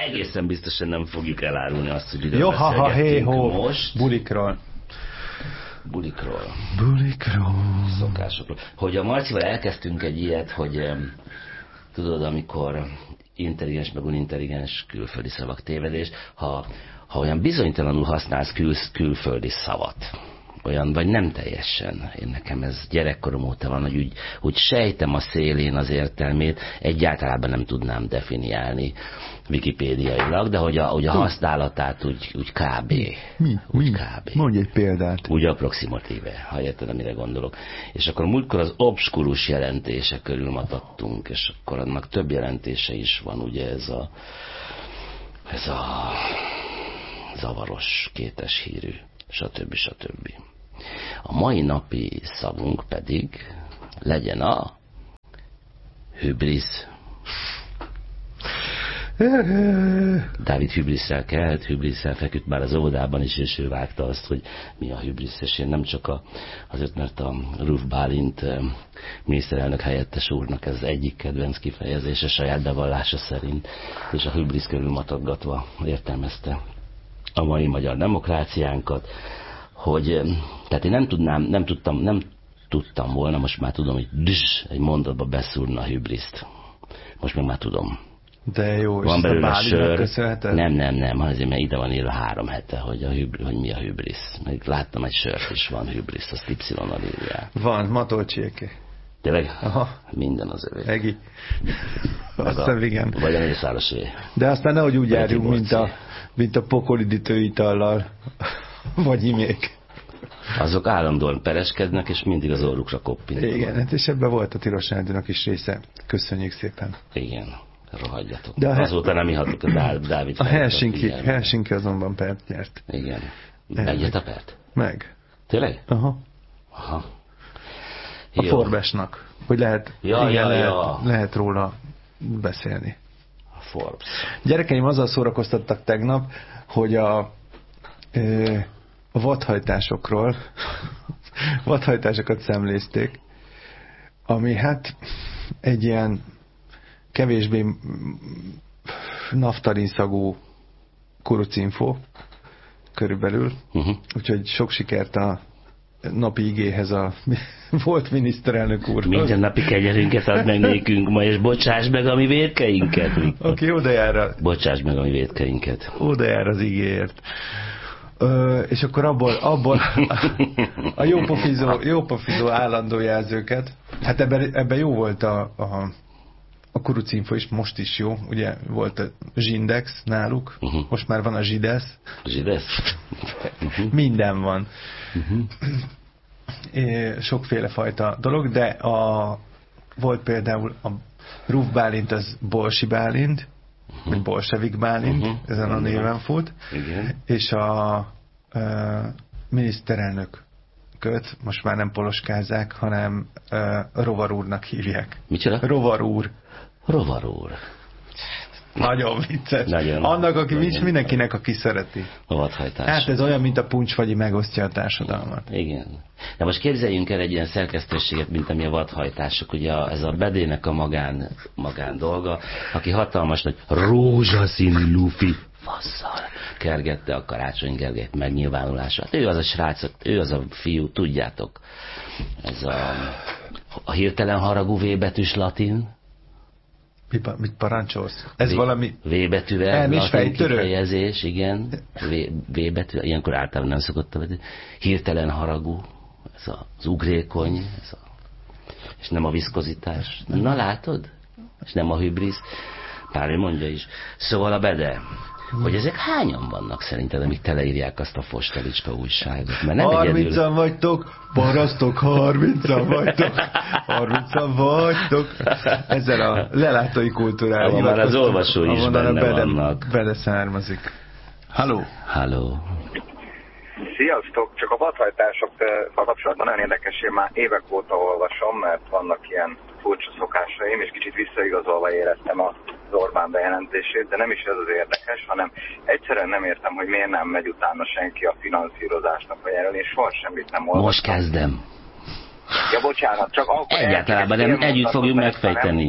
egészen biztosan nem fogjuk elárulni azt, hogy jó, most. Bulikról. Szokásokról. Hogy a Marcival elkezdtünk egy ilyet, hogy tudod, amikor intelligens meg unintelligens külföldi szavak tévedés, ha olyan bizonytalanul használsz külföldi szavat, olyan, vagy nem teljesen. Én nekem ez gyerekkorom óta van, hogy úgy sejtem a szélén az értelmét, egyáltalán nem tudnám definiálni wikipédiailag, de hogy a használatát úgy kb. Mi? Kb. Mondj egy példát. Úgy approximatíve, ha érted, amire gondolok. És akkor múltkor az obskurus jelentése körül matadtunk, és akkor annak több jelentése is van, ugye ez a zavaros, kétes hírű, stb. A mai napi szavunk pedig legyen a hübrisz. Dávid hübrisszel kelt, hübrisszel feküdt már az óvodában is, és ő vágta azt, hogy mi a hübrisz, és én nem csak azért, mert a Ruf Bálint miniszterelnök helyettes úrnak ez egyik kedvenc kifejezése saját bevallása szerint, és a hübrisz körül mataggatva értelmezte a mai magyar demokráciánkat, hogy tehát én nem tudtam volna, most már tudom, hogy egy mondatba beszúrna a hübriszt. Most meg már tudom. De jó, van belőle a sör. Köszönheted? Nem, azért mert ide van írva 3 hete, hogy mi a hübrisz. Meg láttam egy sört is, van hübrisz, azt Y-nal írják. Van, Matolcséké. Tényleg? Aha. Minden az övé. Egi. Aztán igen. Vagy a Mészárosé. De aztán nehogy úgy járjunk, mint a pokolidítő itallal. Vagy imék. Azok állandóan pereskednek, és mindig az orrukra koppintanak. Igen, és ebben volt a Tilos Rádiónak is része. Köszönjük szépen. Igen, rohadjatok. De azóta nem ihatok a Dávid. A Helsinki azonban pert nyert. Igen. Egyet a pert? Meg. Tényleg? Aha. A Forbesnak. Hogy lehet, lehet róla beszélni. A Forbes. Gyerekeim azzal szórakoztattak tegnap, hogy a vadhajtásokat szemlézték, ami hát egy ilyen kevésbé naftalinszagú kurucinfo körülbelül. Úgyhogy sok sikert a napi igéhez a volt miniszterelnök úr. Minden napi kenyerünket ad meg nékünk ma, és bocsáss meg a mi vétkeinket. Aki oda jár. Bocsáss meg a mi vétkeinket. Oda jár az igéért. És akkor abból a jópofizó állandó jelzőket, hát ebben jó volt a kurucinfo is, most is jó, ugye volt a Zsindex náluk, most már van a Zsidesz. Minden van. Sokféle fajta dolog, de volt például a Ruf Bálint, az Bolsi Bálint, vagy Bolsevik Bálint, ezen a néven fut, és a miniszterelnököt most már nem poloskázzák, hanem Rovar úrnak hívják. Micsoda? Rovar úr. Nagyon vicces. Nagyon, annak, aki mindenkinek, aki szereti. A vadhajtás. Hát ez olyan, mint a puncsfagyi megosztja a társadalmat. Igen. De most képzeljünk el egy ilyen szerkesztőséget, mint ami a vadhajtások. Ugye ez a Bedének a magán dolga, aki hatalmas nagy rózsaszínű lufi fasszal kergette a Karácsony Gergelyt megnyilvánulását. Ő az a srác, ő az a fiú, tudjátok. Ez a hirtelen haragú V betűs latin. Mit parancsolsz? Ez valami... V betűvel, latin kifejezés, igen. V betű, ilyenkor általában nem szokott betű. Hirtelen haragú, ez az ugrékony, és nem a viszkozitás. Na látod? És nem a hübrisz. Pár mondja is. Szóval a Bede, hogy ezek hányan vannak szerinted, amik teleírják azt a Fostelicska újságot? Mert nem 30-an vagytok, parasztok, 30-an vagytok. Ezzel a lelátói kultúrával. Már az olvasó is benne vannak. Bede származik. Halló. Sziasztok! Csak a vadhajtásokkal kapcsolatban nagyon érdekes, én már évek óta olvasom, mert vannak ilyen furcsa szokásaim, és kicsit visszaigazolva éreztem az Orbán bejelentését, de nem is ez az érdekes, hanem egyszerűen nem értem, hogy miért nem megy utána senki a finanszírozásnak, vagy erről, és soha semmit nem olvasom. Most kezdem. Ja, bocsánat, csak akkor... Egyáltalán nem, együtt fogjuk megfejteni.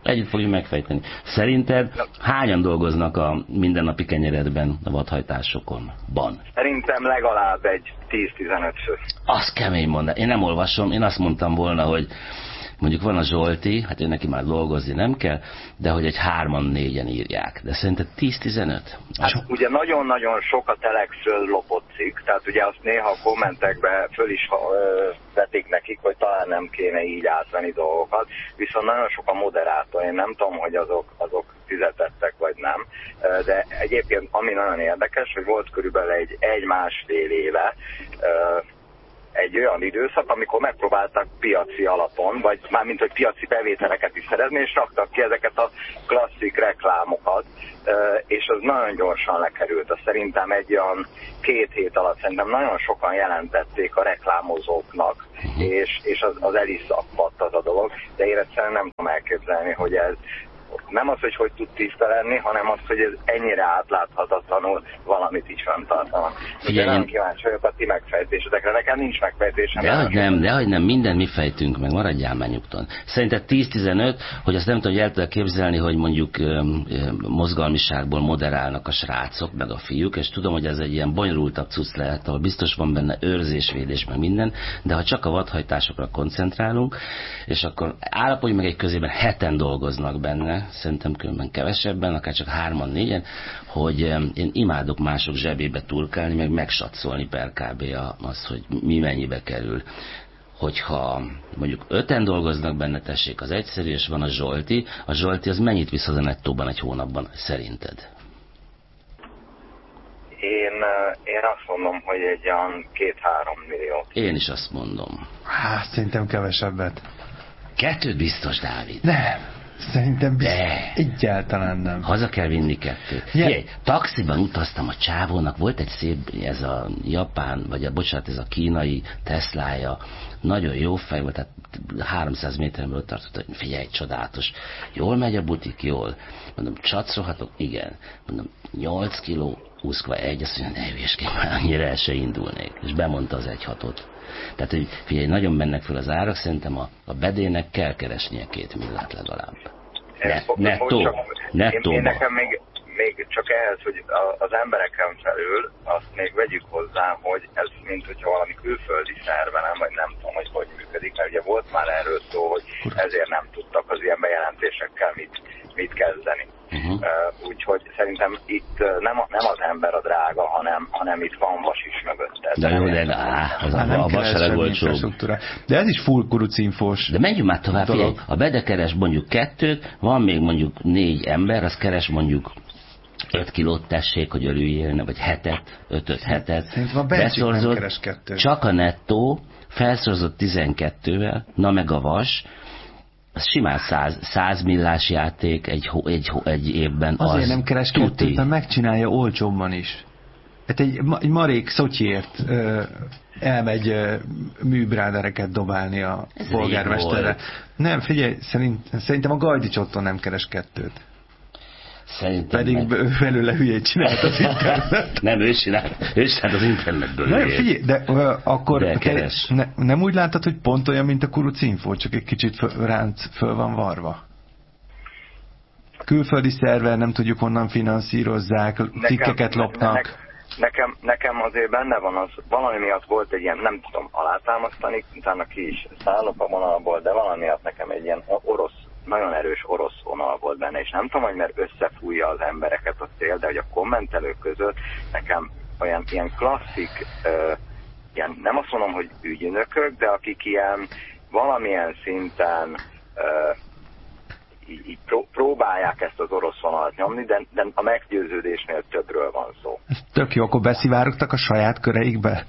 Együtt fogjuk megfejteni. Szerinted hányan dolgoznak a mindennapi kenyeredben, a vadhajtásokon? Szerintem legalább egy 10-15 fő. Az kemény mondat. Én nem olvasom, én azt mondtam volna, hogy mondjuk van a Zsolti, hát ő neki már dolgozni nem kell, de hogy egy 3-4-en írják. De szerinted 10-15? Hát ugye nagyon-nagyon sok a Telexről lopott cikk, tehát ugye azt néha a kommentekbe föl is vetik nekik, hogy talán nem kéne így átvenni dolgokat, viszont nagyon sok a moderátor, én nem tudom, hogy azok fizetettek vagy nem, de egyébként ami nagyon érdekes, hogy volt körülbelül egy másfél éve egy olyan időszak, amikor megpróbáltak piaci alapon, vagy mármint, hogy piaci bevételeket is szerezni, és raktak ki ezeket a klasszik reklámokat, és az nagyon gyorsan lekerült. Azt szerintem egy olyan 2 hét alatt szerintem nagyon sokan jelentették a reklámozóknak, és az el is szakpadt az a dolog, de én egyszerűen nem tudom elképzelni, hogy ez nem az, hogy tud tiszta lenni, hanem az, hogy ez ennyire átláthatatlanul valamit is fenntartanak. Ugye nem kíváncsi vagyok a ti megfejtésetekre, nekem nincs megfejtésem. Dehogy nem, mindent mi fejtünk meg, maradjál már nyugton. Szerinted 10-15, hogy azt nem tudom, hogy el tudod képzelni, hogy mondjuk mozgalmiságból moderálnak a srácok, meg a fiúk, és tudom, hogy ez egy ilyen bonyolultabb cucc lehet, ahol biztos van benne őrzésvédés, meg minden, de ha csak a vadhajtásokra koncentrálunk, és akkor állapodj meg egy közében 7-en dolgoznak benne, szerintem különben kevesebben, akár csak 3-4-en, hogy én imádok mások zsebébe turkálni, meg megsatszolni per kb. Az, hogy mi mennyibe kerül. Hogyha mondjuk 5-en dolgoznak benne, tessék, az egyszerű, és van a Zsolti az mennyit visz az a nettóban egy hónapban, szerinted? Én azt mondom, hogy egy olyan 2-3 millió. Én is azt mondom. Hát, szerintem kevesebbet. 2 biztos, Dávid. Nem. Szerintem egyáltalán nem. Haza kell vinni 2. Figyelj, taxiban utaztam a csávónak, volt egy szép, ez a japán, vagy ez a kínai Teslája, nagyon jó fej volt, tehát 300 méterből tartott, hogy figyelj, csodálatos. Jól megy a butik, jól. Mondom, csacsolhatok? Igen. Mondom, 8 kiló, 21, azt mondja, ne hülyeskedj, már annyira el se indulnék. És bemondta az 1.6-ot. Tehát, hogy figyelj, nagyon mennek fel az árak, szerintem a bedének kell keresnie 2 millát legalább. Nettó. Én nekem még csak ehhez, hogy az embereken felül azt még vegyük hozzá, hogy ez mint hogyha valami külföldi szerve, nem, vagy nem tudom, hogy működik, mert ugye volt már erről szó, hogy ezért nem tudtak az ilyen bejelentésekkel mit kezdeni. Úgyhogy szerintem itt nem az ember a drága, hanem itt van vas is mögötte. De jó, de a vas a legolcsóbb. De ez is full kurucinfós. De menjünk már tovább, figyelj, a Bede keres mondjuk 2-t, van még mondjuk 4 ember, az keres mondjuk 5 kilót, tessék, hogy örüljél, vagy 5-7-et. Szerintem a Bencsik nem keres 2-t. Csak a nettó, felszorozott 12-vel, na meg a vas, az simán 100 millás játék egy évben. Azért nem keres 2-t, mert megcsinálja olcsóbban is. Hát egy marék szotyiért elmegy műbrádereket dobálni a polgármesterre. Nem, figyelj, szerintem a Gajdicsotton nem keres 2-t. Szerintem pedig belőle hülyét csinált az internet. Nem, ő csinált az internetből. Nem, figyelj, de akkor nem úgy láttad, hogy pont olyan, mint a kurucinfó, csak egy kicsit ránc föl van varva? Külföldi szerver, nem tudjuk honnan finanszírozzák, cikkeket lopnak. Nekem azért benne van az, valami miatt volt egy ilyen, nem tudom alátámasztani, utána ki is szállok a vonalból, de valami miatt nekem egy ilyen nagyon erős orosz vonal volt benne, és nem tudom, hogy mert összefújja az embereket a cél, de hogy a kommentelők között nekem olyan ilyen klasszik, ilyen, nem azt mondom, hogy ügynökök, de akik ilyen valamilyen szinten így próbálják ezt az orosz vonalat nyomni, de a meggyőződésnél többről van szó. Ez tök jó, akkor beszivárogtak a saját köreikbe?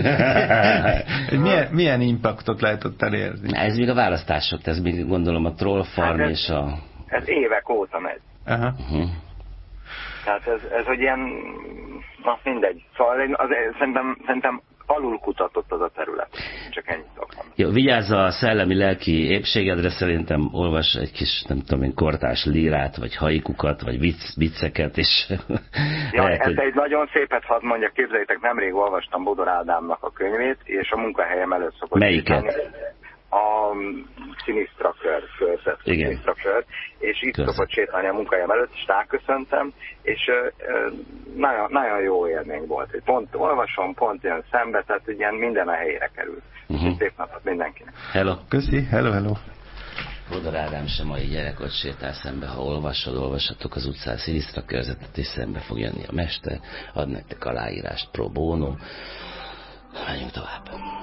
milyen impactot lehet ott elérni? Ez még a választások, ez még gondolom a troll farm és a... Ez évek óta megy. Aha. Tehát ez hogy ilyen, na mindegy. Szóval szerintem alul kutatott az a terület. Csak ennyit szoktam. Jó, vigyázz a szellemi-lelki épségedre, szerintem olvas egy kis, nem tudom én, kortárs lírát, vagy haikukat, vagy vicceket, és... Ja, ezt egy nagyon szépet hadd mondjak, képzeljétek, nemrég olvastam Bodor Ádámnak a könyvét, és a munkahelyem előtt szokott... Melyiket? a Sinistra körzet, Sinistra kör, és itt szokott sétálni a munkahelyem előtt, és ráköszöntem, és nagyon, nagyon jó élmény volt. Pont olvasom, pont jön szembe, tehát ilyen minden a helyére kerül. Szép napot mindenkinek. Hello. Köszi, hello. Bodor Ádám sem mai gyerek, ott sétál szembe, ha olvassatok az utcán Sinistra körzetet, és szembe fog jönni a mester, ad nektek aláírást pro bono. Menjünk tovább.